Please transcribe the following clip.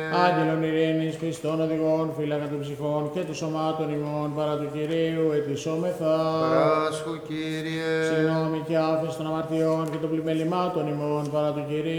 Άγγελον ειρήνης, πιστών οδηγών, φύλακα των ψυχών και των σωμάτων ημών, παρά του Κυρίου ετισόμεθα. Παράσχου, Κύριε. Συγγνώμη και άφεση των αμαρτιών και των πλημελημάτων ημών, παρά του Κυρίου